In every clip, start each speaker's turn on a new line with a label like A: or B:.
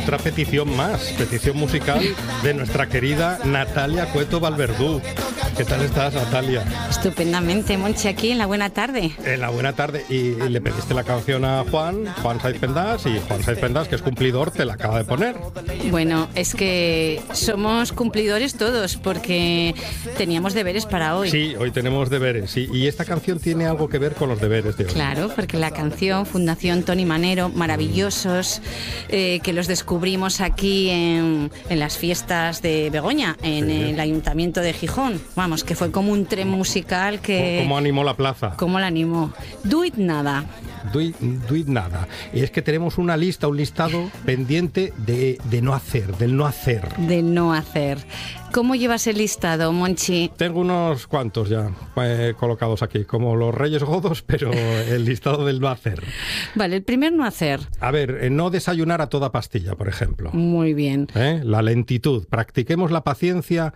A: otra petición más, petición musical de nuestra querida Natalia Cueto Valverdú. ¿Qué tal estás, Natalia?
B: Estupendamente, Monchi, aquí en La Buena Tarde.
A: En La Buena Tarde. Y le pediste la canción a Juan Saiz Pendas, y Juan Saiz Pendas, que es cumplidor, te la acaba de poner.
B: Bueno, es que somos cumplidores todos, porque teníamos deberes para hoy.
A: Sí, hoy tenemos deberes. Y esta canción tiene algo que ver con los deberes de hoy.
B: Claro, porque la canción Fundación Toni Manero, maravillosos, que los descubrimos aquí en las fiestas de Begoña, en el Ayuntamiento de Gijón. Vamos, que fue como un tren musical que...
A: ¿Cómo animó la plaza?
B: ¿Cómo la animó? Do it nada.
A: Do it nada. Y es que tenemos un listado pendiente de no hacer, del no hacer.
B: Del no hacer. ¿Cómo llevas el listado, Monchi?
A: Tengo unos cuantos ya colocados aquí, como los Reyes Godos, pero el listado del no hacer.
B: Vale, el primer no hacer.
A: A ver, no desayunar a toda pastilla, por ejemplo.
B: Muy bien.
A: La lentitud. Practiquemos la paciencia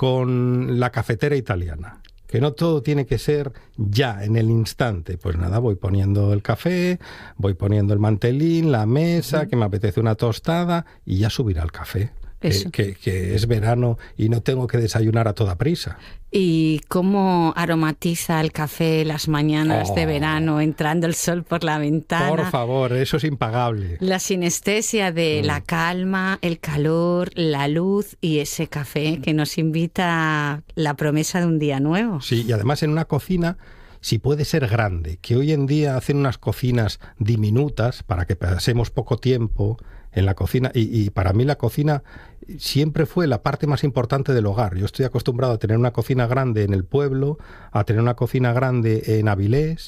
A: con la cafetera italiana. Que no todo tiene que ser ya, en el instante. Pues nada, voy poniendo el café, voy poniendo el mantelín, la mesa, que me apetece una tostada y ya subirá el café. Que es verano y no tengo que desayunar a toda prisa.
B: ¿Y cómo aromatiza el café las mañanas de verano, entrando el sol por la ventana?
A: Por favor, eso es impagable.
B: La sinestesia de la calma, el calor, la luz y ese café que nos invita a la promesa de un día nuevo.
A: Sí, y además en una cocina, si puede ser grande, que hoy en día hacen unas cocinas diminutas para que pasemos poco tiempo en la cocina, y para mí la cocina siempre fue la parte más importante del hogar. Yo estoy acostumbrado a tener una cocina grande en el pueblo, a tener una cocina grande en Avilés,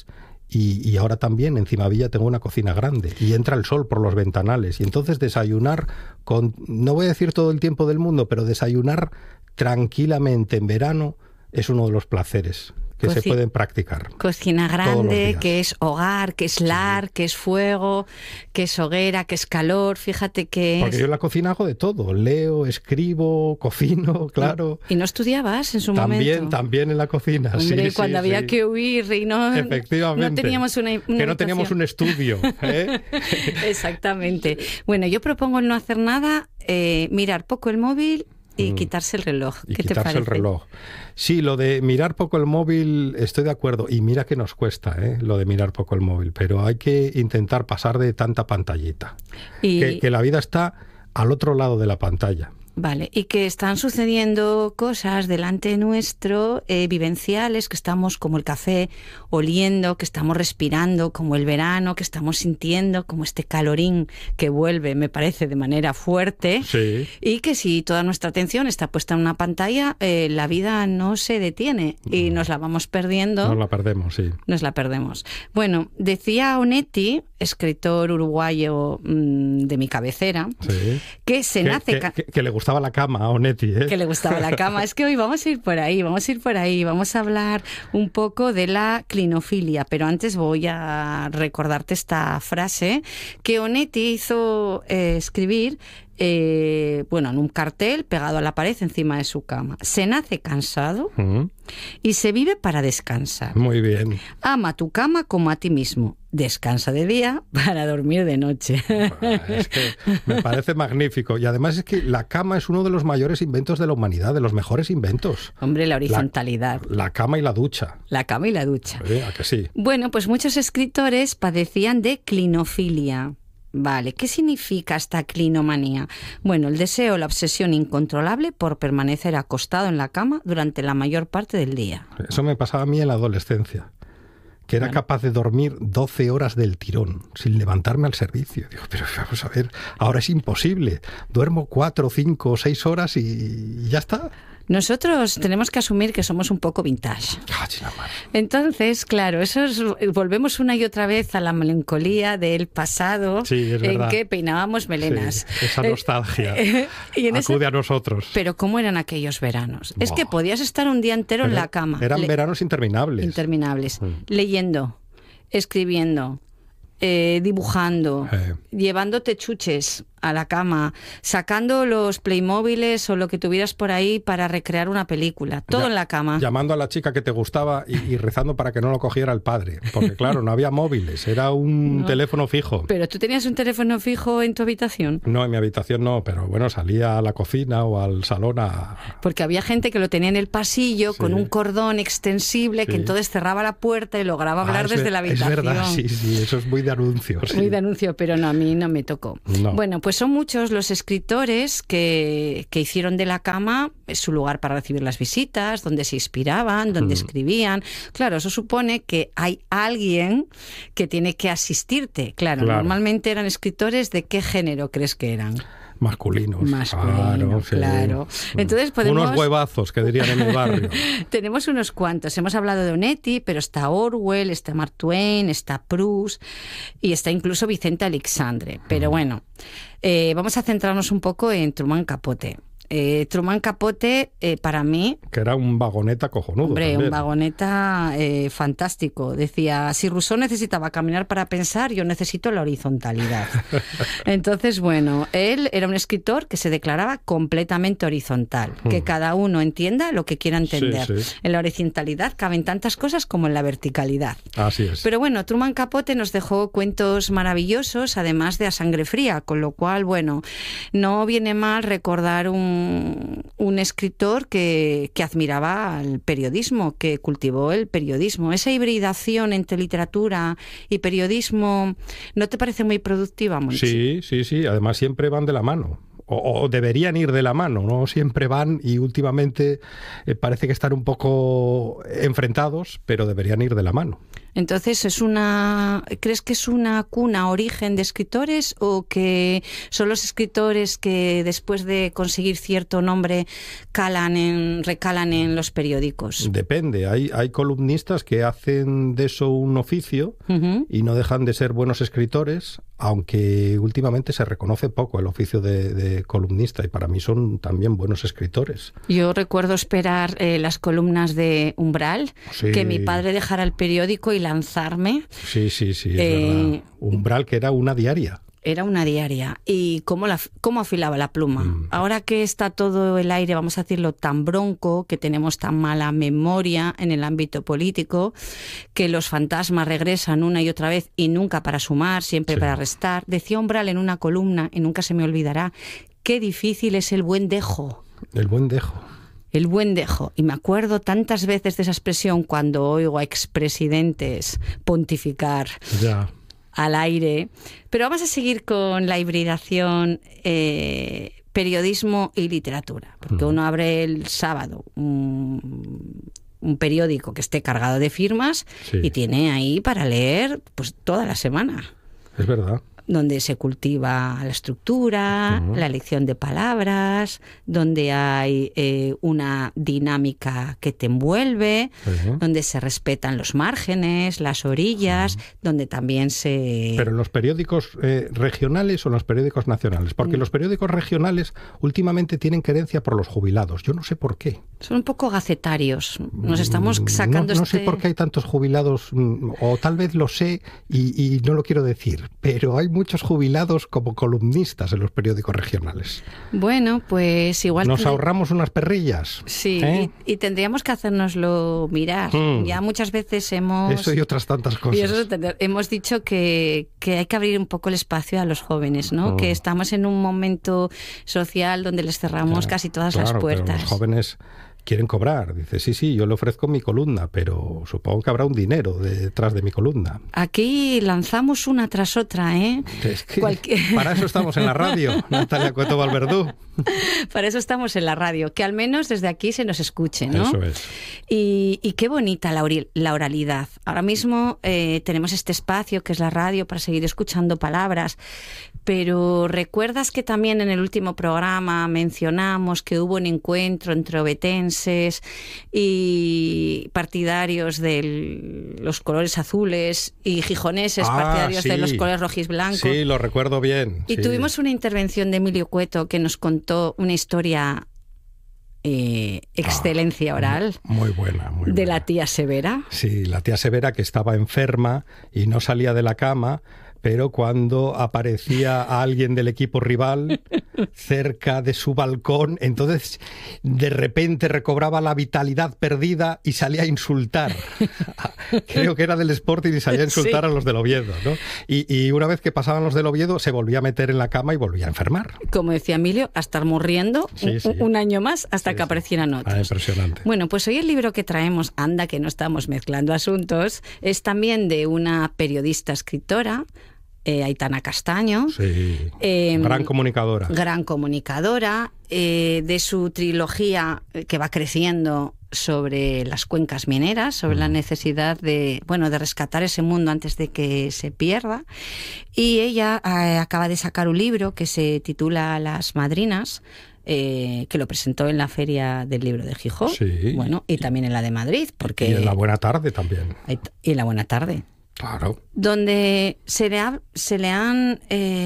A: y ahora también en Cimavilla tengo una cocina grande y entra el sol por los ventanales, y entonces desayunar con, no voy a decir todo el tiempo del mundo, pero desayunar tranquilamente en verano es uno de los placeres que se pueden practicar.
B: Cocina grande, que es hogar, que es lar, que es fuego, que es hoguera, que es calor, fíjate que es...
A: Porque yo en la cocina hago de todo, leo, escribo, cocino, claro.
B: ¿Y no estudiabas en su momento?
A: También en la cocina,
B: hombre,
A: sí.
B: cuando había que huir y no...
A: Efectivamente.
B: No teníamos una
A: que no teníamos un estudio, ¿eh?
B: Exactamente. Bueno, yo propongo el no hacer nada, mirar poco el móvil y quitarse el reloj. ¿Qué te parece?
A: El reloj. Sí, lo de mirar poco el móvil, estoy de acuerdo. Y mira que nos cuesta, lo de mirar poco el móvil. Pero hay que intentar pasar de tanta pantallita. Que la vida está al otro lado de la pantalla.
B: Vale, y que están sucediendo cosas delante nuestro, vivenciales, que estamos como el café oliendo, que estamos respirando como el verano, que estamos sintiendo como este calorín que vuelve, me parece, de manera fuerte.
A: Sí.
B: Y que si toda nuestra atención está puesta en una pantalla, la vida no se detiene y nos la vamos perdiendo.
A: Nos la perdemos, sí.
B: Nos la perdemos. Bueno, decía Onetti, escritor uruguayo de mi cabecera, que se nace...
A: Que le gustaba la cama a Onetti, ¿eh?
B: Que le gustaba la cama. Es que hoy vamos a ir por ahí, vamos a hablar un poco de la clinofilia, pero antes voy a recordarte esta frase que Onetti hizo escribir en un cartel pegado a la pared encima de su cama. Se nace cansado y se vive para descansar.
A: Muy bien.
B: Ama tu cama como a ti mismo. Descansa de día para dormir de noche.
A: Es que me parece magnífico. Y además es que la cama es uno de los mayores inventos de la humanidad, de los mejores inventos.
B: Hombre, la horizontalidad.
A: La cama y la ducha.
B: La cama y la ducha.
A: ¿A que sí?
B: Bueno, pues muchos escritores padecían de clinofilia. Vale, ¿qué significa esta clinomanía? Bueno, el deseo, la obsesión incontrolable por permanecer acostado en la cama durante la mayor parte del día.
A: Eso me pasaba a mí en la adolescencia, que era capaz de dormir 12 horas del tirón, sin levantarme al servicio. Digo, pero vamos a ver, ahora es imposible. Duermo 4, 5, 6 horas y ya está.
B: Nosotros tenemos que asumir que somos un poco vintage. Entonces, claro, volvemos una y otra vez a la melancolía del pasado, en que peinábamos melenas.
A: Sí, esa nostalgia acude a nosotros.
B: Pero ¿cómo eran aquellos veranos? Es que podías estar un día entero en la cama.
A: Eran veranos interminables.
B: Leyendo, escribiendo, dibujando, llevándote chuches, a la cama, sacando los Playmobiles o lo que tuvieras por ahí para recrear una película, todo en la cama.
A: Llamando a la chica que te gustaba y rezando para que no lo cogiera el padre, porque claro, no había móviles, era un teléfono fijo.
B: ¿Pero tú tenías un teléfono fijo en tu habitación?
A: No, en mi habitación no, pero bueno, salía a la cocina o al salón
B: Porque había gente que lo tenía en el pasillo con un cordón extensible que entonces cerraba la puerta y lograba hablar desde la habitación.
A: Es verdad, sí, eso es muy de anuncio. Sí.
B: Muy de anuncio, pero no, a mí no me tocó.
A: No.
B: Bueno, pues son muchos los escritores que hicieron de la cama su lugar para recibir las visitas, donde se inspiraban, donde escribían. Claro, eso supone que hay alguien que tiene que asistirte. Claro, normalmente eran escritores. ¿De qué género crees que eran?
A: Masculinos.
B: Claro. Entonces podemos...
A: Unos huevazos, que dirían en mi barrio.
B: Tenemos unos cuantos. Hemos hablado de Onetti, pero está Orwell, está Mark Twain, está Proust y está incluso Vicente Aleixandre. Pero bueno, vamos a centrarnos un poco en Truman Capote. Truman Capote, para mí...
A: Que era un vagoneta cojonudo.
B: Hombre,
A: también.
B: un vagoneta fantástico. Decía, si Rousseau necesitaba caminar para pensar, yo necesito la horizontalidad. Entonces, bueno, él era un escritor que se declaraba completamente horizontal. Que cada uno entienda lo que quiera entender.
A: Sí.
B: En la horizontalidad caben tantas cosas como en la verticalidad.
A: Así es.
B: Pero bueno, Truman Capote nos dejó cuentos maravillosos, además de A Sangre Fría, con lo cual, bueno, no viene mal recordar un escritor que admiraba al periodismo, que cultivó el periodismo. Esa hibridación entre literatura y periodismo, ¿no te parece muy productiva, Monchi?
A: Sí. Además siempre van de la mano. O deberían ir de la mano, ¿no? Siempre van y últimamente parece que están un poco enfrentados, pero deberían ir de la mano.
B: Entonces, ¿crees que es una cuna, origen de escritores o que son los escritores que después de conseguir cierto nombre recalan en los periódicos?
A: Depende. Hay columnistas que hacen de eso un oficio y no dejan de ser buenos escritores, aunque últimamente se reconoce poco el oficio de columnista y para mí son también buenos escritores.
B: Yo recuerdo esperar las columnas de Umbral, que mi padre dejara el periódico y lanzarme.
A: Sí, es verdad. Umbral, que era una diaria.
B: Era una diaria. ¿Y cómo afilaba la pluma? Ahora que está todo el aire, vamos a decirlo, tan bronco, que tenemos tan mala memoria en el ámbito político, que los fantasmas regresan una y otra vez y nunca para sumar, siempre para restar. Decía Umbral en una columna, y nunca se me olvidará, qué difícil es el buen dejo.
A: El buen dejo.
B: El buen dejo. Y me acuerdo tantas veces de esa expresión cuando oigo a expresidentes pontificar al aire. Pero vamos a seguir con la hibridación periodismo y literatura. Porque uno abre el sábado un periódico que esté cargado de firmas y tiene ahí para leer pues toda la semana.
A: Es verdad.
B: Donde se cultiva la estructura, la elección de palabras, donde hay una dinámica que te envuelve, donde se respetan los márgenes, las orillas, donde también se...
A: ¿Pero en los periódicos regionales o en los periódicos nacionales? Porque los periódicos regionales últimamente tienen querencia por los jubilados. Yo no sé por qué.
B: Son un poco gacetarios. Nos estamos sacando
A: No sé por qué hay tantos jubilados, o tal vez lo sé y no lo quiero decir, pero hay muchos jubilados como columnistas en los periódicos regionales.
B: Bueno, pues igual...
A: Nos ahorramos unas perrillas.
B: Sí, y tendríamos que hacérnoslo mirar. Ya muchas veces hemos...
A: Eso y otras tantas cosas.
B: Hemos dicho que hay que abrir un poco el espacio a los jóvenes, ¿no? Que estamos en un momento social donde les cerramos casi todas las puertas.
A: Pero los jóvenes quieren cobrar. Dice, sí, yo le ofrezco mi columna, pero supongo que habrá un dinero detrás de mi columna.
B: Aquí lanzamos una tras otra, ¿eh?
A: Es que para eso estamos en la radio, Natalia Cueto Valverdú.
B: Para eso estamos en la radio, que al menos desde aquí se nos escuche, ¿no?
A: Eso es.
B: Y qué bonita la oralidad. Ahora mismo tenemos este espacio que es la radio para seguir escuchando palabras, pero ¿recuerdas que también en el último programa mencionamos que hubo un encuentro entre obetenses y partidarios de los colores azules y gijoneses partidarios de los colores rojiblancos?
A: Sí, lo recuerdo bien.
B: Y tuvimos una intervención de Emilio Cueto que nos contó una historia excelencia oral.
A: Muy buena.
B: De la tía Severa.
A: Sí, la tía Severa, que estaba enferma y no salía de la cama, pero cuando aparecía a alguien del equipo rival cerca de su balcón, entonces de repente recobraba la vitalidad perdida y salía a insultar. Creo que era del Sporting y salía a insultar a los del Oviedo, ¿no? Y una vez que pasaban los del Oviedo se volvía a meter en la cama y volvía a enfermar.
B: Como decía Emilio, a estar muriendo un año más hasta que aparecieran otros.
A: Impresionante.
B: Bueno, pues hoy el libro que traemos, anda que no estamos mezclando asuntos, es también de una periodista escritora, Aitana Castaño.
A: Sí, gran comunicadora.
B: Gran comunicadora, de su trilogía que va creciendo sobre las cuencas mineras, sobre la necesidad de rescatar ese mundo antes de que se pierda. Y ella acaba de sacar un libro que se titula Las Madrinas, que lo presentó en la Feria del Libro de Gijón, y también en la de Madrid. Y
A: en la Buena Tarde también.
B: Y en la Buena Tarde.
A: Claro.
B: Donde se le han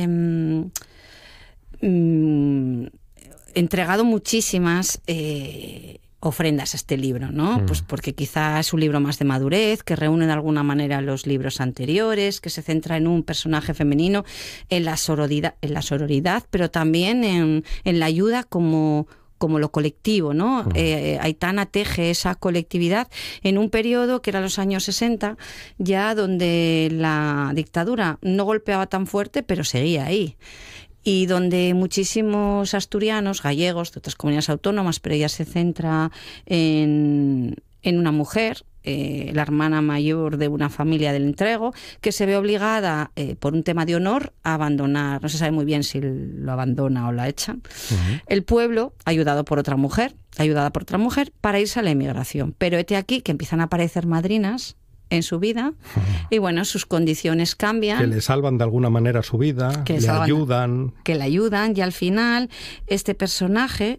B: entregado muchísimas ofrendas a este libro, ¿no? Pues porque quizá es un libro más de madurez, que reúne de alguna manera los libros anteriores, que se centra en un personaje femenino, en la sororidad, pero también en la ayuda como lo colectivo, ¿no? Aitana teje esa colectividad en un periodo que era los años 60, ya donde la dictadura no golpeaba tan fuerte, pero seguía ahí. Y donde muchísimos asturianos, gallegos, de otras comunidades autónomas, pero ella se centra en una mujer, la hermana mayor de una familia del Entrego, que se ve obligada, por un tema de honor, a abandonar, no se sabe muy bien si lo abandona o la echan, el pueblo, ayudada por otra mujer, para irse a la emigración. Pero hete aquí que empiezan a aparecer madrinas en su vida y sus condiciones cambian. Que
A: le salvan de alguna manera su vida, que le ayudan.
B: Que le ayudan, y al final este personaje,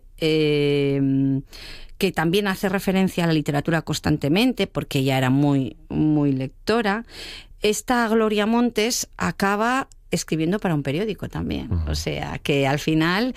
B: que también hace referencia a la literatura constantemente, porque ella era muy, muy lectora, esta Gloria Montes acaba escribiendo para un periódico también. O sea, que al final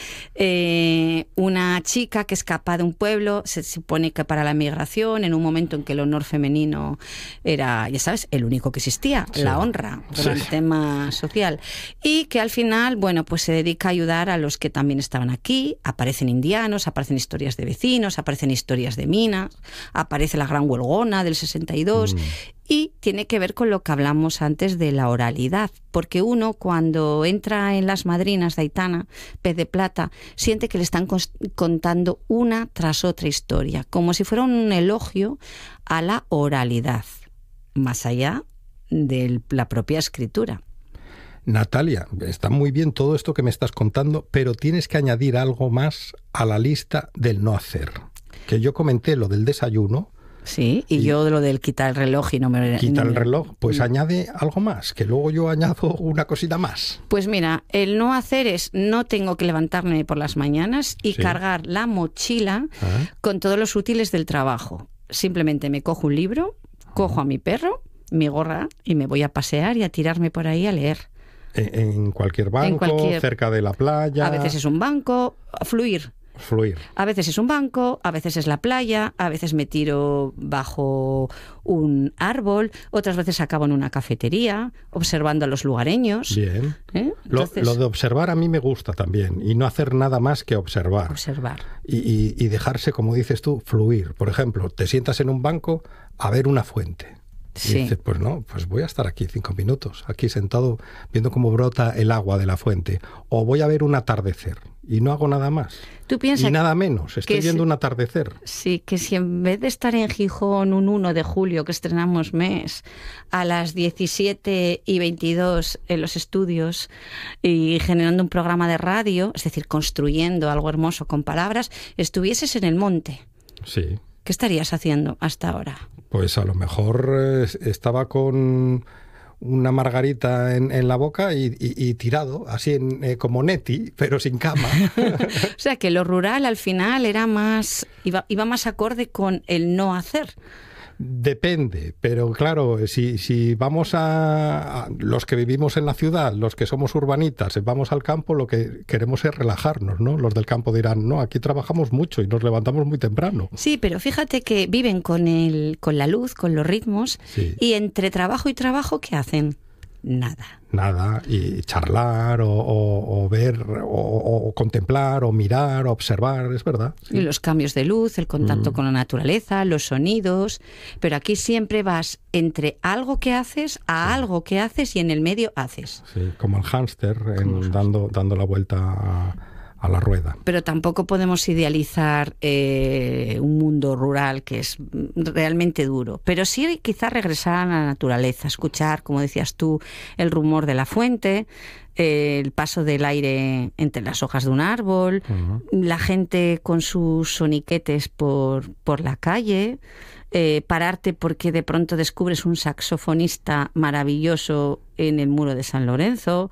B: una chica que escapa de un pueblo, se supone que para la migración, en un momento en que el honor femenino era, ya sabes, el único que existía, la honra, por el tema social. Y que al final, pues se dedica a ayudar a los que también estaban aquí. Aparecen indianos, aparecen historias de vecinos, aparecen historias de minas, aparece la gran huelgona del 62... Y tiene que ver con lo que hablamos antes de la oralidad, porque uno cuando entra en Las Madrinas de Aitana, Pez de Plata, siente que le están contando una tras otra historia, como si fuera un elogio a la oralidad, más allá de la propia escritura.
A: Natalia, está muy bien todo esto que me estás contando, pero tienes que añadir algo más a la lista del no hacer. Que yo comenté lo del desayuno.
B: Sí, y yo lo del quitar el reloj y no me...
A: Quitar el reloj, pues añade algo más, que luego yo añado una cosita más.
B: Pues mira, el no hacer es, no tengo que levantarme por las mañanas y cargar la mochila con todos los útiles del trabajo. Simplemente me cojo un libro, cojo a mi perro, mi gorra y me voy a pasear y a tirarme por ahí a leer.
A: En cualquier banco, cerca de la playa...
B: A veces es un banco, fluir. A veces es un banco, a veces es la playa, a veces me tiro bajo un árbol, otras veces acabo en una cafetería, observando a los lugareños.
A: Bien. Entonces, lo de observar a mí me gusta también, y no hacer nada más que observar. Y dejarse, como dices tú, fluir. Por ejemplo, te sientas en un banco a ver una fuente. Y dices, pues no, pues voy a estar aquí 5 minutos, aquí sentado viendo cómo brota el agua de la fuente. O voy a ver un atardecer y no hago nada más.
B: ¿Tú piensas
A: y nada menos, estoy viendo un atardecer.
B: Sí, que si en vez de estar en Gijón un 1 de julio, que estrenamos mes, a las 17:22 en los estudios y generando un programa de radio, es decir, construyendo algo hermoso con palabras, estuvieses en el monte.
A: Sí.
B: ¿Qué estarías haciendo hasta ahora?
A: Pues a lo mejor estaba con una margarita en la boca y tirado, así como Neti, pero sin cama.
B: O sea, que lo rural al final era más iba más acorde con el no hacer.
A: Depende, pero claro, si vamos a los que vivimos en la ciudad, los que somos urbanitas, vamos al campo, lo que queremos es relajarnos, ¿no? Los del campo dirán, no, aquí trabajamos mucho y nos levantamos muy temprano.
B: Sí, pero fíjate que viven con la luz, con los ritmos, y entre trabajo y trabajo, ¿qué hacen?
A: Nada, y charlar o ver o contemplar o mirar o observar, es verdad. Sí.
B: Y los cambios de luz, el contacto con la naturaleza, los sonidos, pero aquí siempre vas entre algo que haces a algo que haces y en el medio haces.
A: Sí, como el hámster dando la vuelta a la rueda.
B: Pero tampoco podemos idealizar un mundo rural que es realmente duro. Pero sí quizás regresar a la naturaleza, escuchar, como decías tú, el rumor de la fuente, el paso del aire entre las hojas de un árbol, la gente con sus soniquetes por la calle, pararte porque de pronto descubres un saxofonista maravilloso en el muro de San Lorenzo,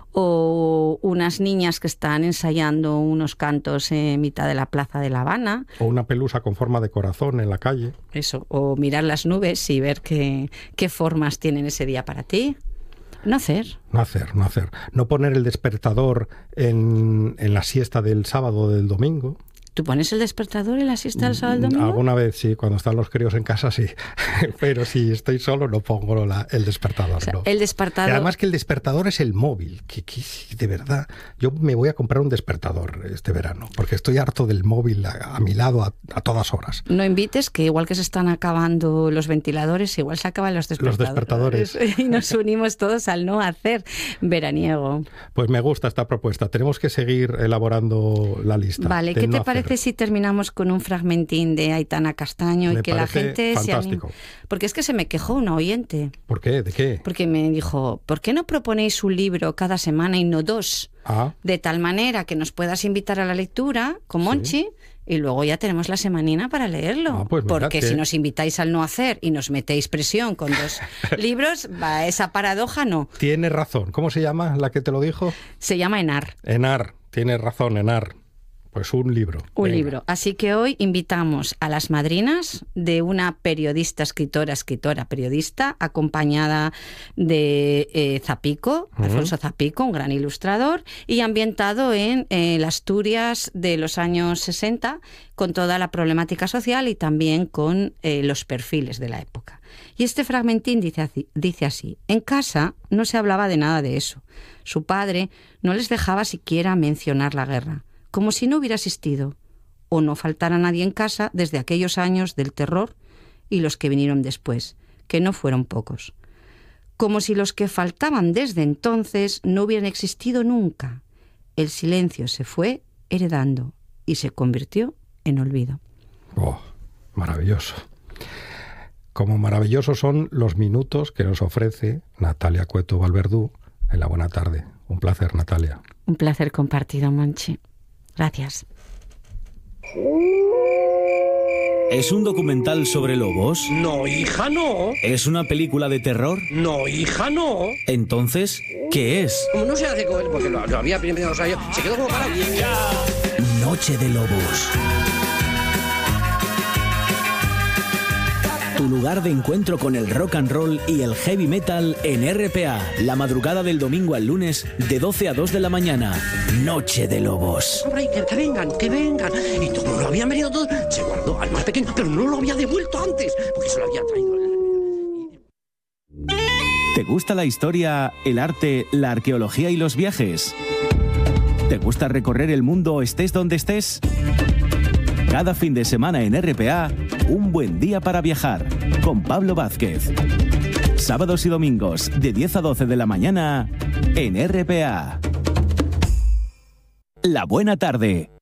B: o unas niñas que están ensayando unos cantos en mitad de la plaza de La Habana. O
A: una pelusa con forma de corazón en la calle.
B: Eso, o mirar las nubes y ver qué formas tienen ese día para ti. No hacer. No poner el despertador en la siesta del sábado o del domingo. ¿Tú pones el despertador en la siesta del sábado del domingo?
A: Alguna vez sí, cuando están los críos en casa sí, pero si estoy solo no pongo el despertador. O sea, no.
B: El despertador...
A: Y además que el despertador es el móvil, que de verdad, yo me voy a comprar un despertador este verano, porque estoy harto del móvil a mi lado a todas horas.
B: No invites, que igual que se están acabando los ventiladores, igual se acaban los despertadores. Y nos unimos todos al no hacer veraniego.
A: Pues me gusta esta propuesta, tenemos que seguir elaborando la lista.
B: Vale, ¿qué te parece si terminamos con un fragmentín de Aitana Castaño y que la gente
A: fantástico.
B: Se anime? Porque es que se me quejó una oyente.
A: ¿Por qué? ¿De qué?
B: Porque me dijo, ¿por qué no proponéis un libro cada semana y no dos? De tal manera que nos puedas invitar a la lectura con Monchi y luego ya tenemos la semanina para leerlo.
A: Pues
B: porque si nos invitáis al no hacer y nos metéis presión con dos libros, esa paradoja no.
A: Tienes razón. ¿Cómo se llama la que te lo dijo?
B: Se llama Enar.
A: Enar, tienes razón, Enar. Pues un libro.
B: Un libro. Así que hoy invitamos a las madrinas de una escritora, periodista, acompañada de Zapico, Alfonso Zapico, un gran ilustrador, y ambientado en la Asturias de los años 60, con toda la problemática social y también con los perfiles de la época. Y este fragmentín dice así: en casa no se hablaba de nada de eso. Su padre no les dejaba siquiera mencionar la guerra, como si no hubiera existido, o no faltara nadie en casa desde aquellos años del terror y los que vinieron después, que no fueron pocos. Como si los que faltaban desde entonces no hubieran existido nunca. El silencio se fue heredando y se convirtió en olvido.
A: Oh, maravilloso. Como maravillosos son los minutos que nos ofrece Natalia Cueto Valverdú en La Buena Tarde. Un placer, Natalia.
B: Un placer compartido, Monchi. Gracias.
C: ¿Es un documental sobre lobos?
D: No, hija, no.
C: ¿Es una película de terror?
D: No, hija, no.
C: Entonces, ¿qué es?
D: Como no se hace con él, porque lo había primero, se quedó como para...
C: Noche de Lobos. Tu lugar de encuentro con el rock and roll y el heavy metal en RPA. La madrugada del domingo al lunes de 12 a 2 de la mañana. Noche de Lobos.
D: Hombre, que vengan. Y como lo habían venido todos, se guardó al más pequeño, pero no lo había devuelto antes, porque se lo había traído.
C: ¿Te gusta la historia, el arte, la arqueología y los viajes? ¿Te gusta recorrer el mundo estés donde estés? Cada fin de semana en RPA, un buen día para viajar, con Pablo Vázquez. Sábados y domingos, de 10 a 12 de la mañana, en RPA. La Buena Tarde,